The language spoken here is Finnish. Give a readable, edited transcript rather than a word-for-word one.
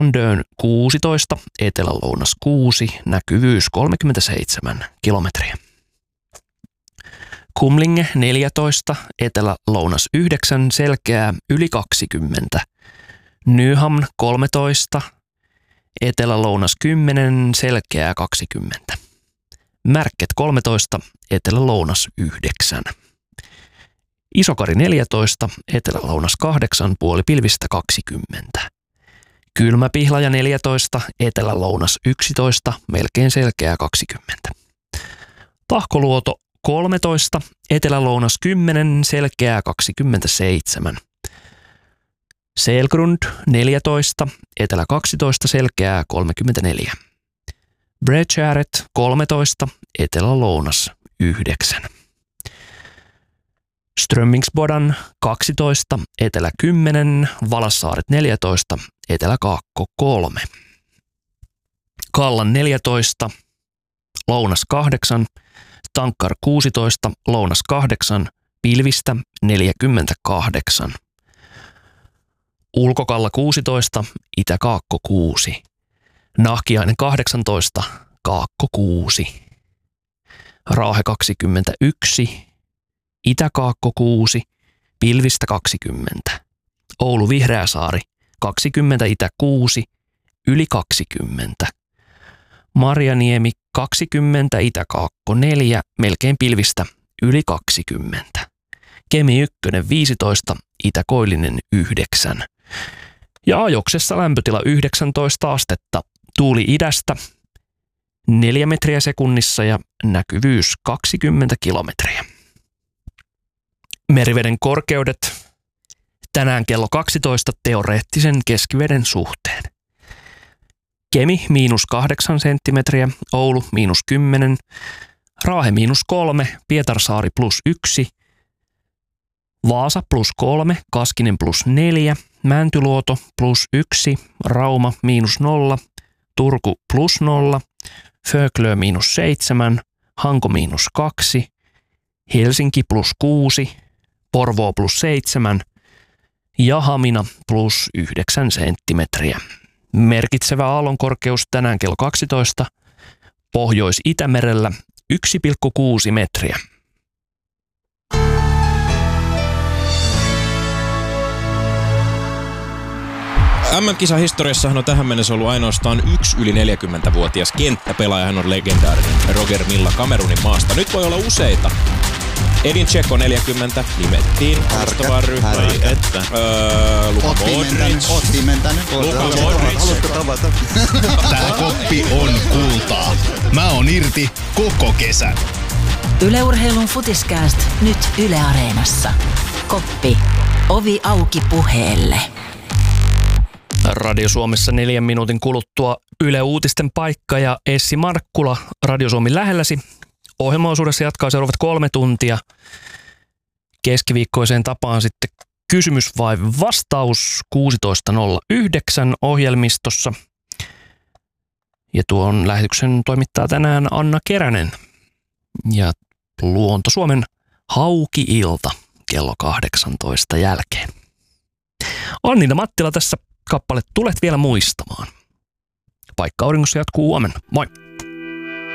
Dön 16, etelä-lounas 6, näkyvyys 37 kilometriä. Kumlinge 14, etelä-lounas 9, selkeää yli 20. Nyhamn 13, etelä-lounas 10, selkeää 20. Märket 13, etelä-lounas 9. Isokari 14, etelä-lounas 8, puoli pilvistä 20. Kylmäpihlaja 14, etelä-lounas 11, melkein selkeää 20. Tahkoluoto 13, etelä-lounas 10, selkeää 27. Selgrund 14, etelä 12, selkeää 34. Bredgäret 13, etelä-lounas 9. Strömmingsbodan 12, etelä 10, Valassaaret 14, etelä kaakko 3. Kallan 14, lounas 8, Tankkar 16, lounas 8, pilvistä 48. Ulkokalla 16, itäkaakko 6. Nahkiainen 18, kaakko 6. Raahe 21, itäkaakko 6, pilvistä 20. Oulu Vihreäsaari 20, itä 6, yli 20. Marjaniemi 20, itäkaakko 4, melkein pilvistä yli 20. Kemi 1 15, itäkoillinen 9. Ja ajoksessa lämpötila 19 astetta, tuuli idästä 4 metriä sekunnissa ja näkyvyys 20 kilometriä. Meriveden korkeudet tänään kello 12 teoreettisen keskiveden suhteen. Kemi -8 senttimetriä, Oulu -10, Raahe -3, Pietarsaari +1, Vaasa +3, Kaskinen +4, Mäntyluoto +1, Rauma -0, Turku +0, Föglö -7, Hanko -2, Helsinki +6, Porvoo +7 ja Hamina +9 senttimetriä. Merkitsevä aallonkorkeus tänään kello 12, Pohjois-Itämerellä 1,6 metriä. MM-kisahistoriassahan on tähän mennessä ollut ainoastaan yksi yli 40-vuotias kenttäpelaaja. Hän on legendaarinen Roger Milla Kamerunin maasta. Nyt voi olla useita. Edin Dzeko 40 nimettiin vastaavaan ryhmään. Luka Modric. Luka Modric. Haluatko tavata? Tää koppi on kultaa. Mä oon irti koko kesän. Yle Urheilun Futiskääst nyt Yle Areenassa. Koppi. Ovi auki puheelle. Radio Suomessa 4 minuutin kuluttua Yle Uutisten paikka ja Essi Markkula Radio Suomi lähelläsi. Ohjelmaosuudessa jatkaa seuraavat 3 tuntia. Keskiviikkoiseen tapaan sitten kysymys vai vastaus 16.09 ohjelmistossa. Ja tuon lähetyksen toimittaa tänään Anna Keränen. Ja Luonto Suomen Hauki-ilta kello 18 jälkeen. Annina Mattila tässä, kappale Tulet vielä muistamaan. Paikka auringossa jatkuu huomenna. Moi!